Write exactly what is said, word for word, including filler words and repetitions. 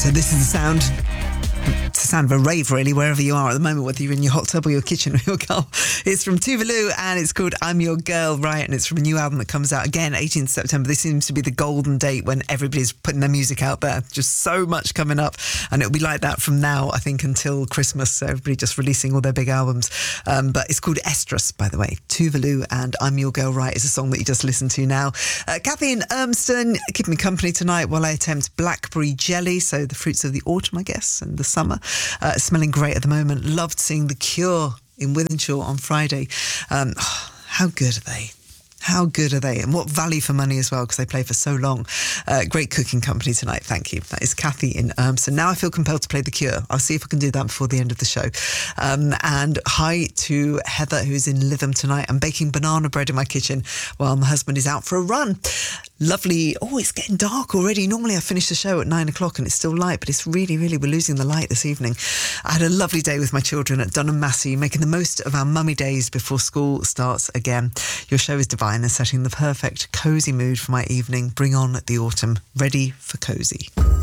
So this is the sound, it's the sound of a rave really, wherever you are at the moment, whether you're in your hot tub or your kitchen or your car. It's from Tuvalu and it's called I'm Your Girl, right? And it's from a new album that comes out again, eighteenth of September. This seems to be the golden date when everybody's putting their music out there. Just so much coming up. And it'll be like that from now, I think, until Christmas. So everybody just releasing all their big albums. Um, but it's called Estrus, by the way. Tuvalu and I'm Your Girl, right? Is a song that you just listened to now. Uh, Kathy in Urmston, keeping me company tonight while I attempt blackberry jelly. So the fruits of the autumn, I guess, and the summer. Uh, smelling great at the moment. Loved seeing The Cure in Wythenshawe on Friday. Um, oh, how good are they? How good are they? And what value for money as well, because they play for so long. Uh, great cooking company tonight, thank you. That is Kathy in Urmston. Now I feel compelled to play The Cure. I'll see if I can do that before the end of the show. Um, and hi to Heather, who's in Lytham tonight. I'm baking banana bread in my kitchen while my husband is out for a run. Lovely. Oh, it's getting dark already. Normally I finish the show at nine o'clock and it's still light, but it's really, really, we're losing the light this evening. I had a lovely day with my children at Dunham Massey, making the most of our mummy days before school starts again. Your show is divine and setting the perfect cosy mood for my evening. Bring on the autumn. Ready for cozy.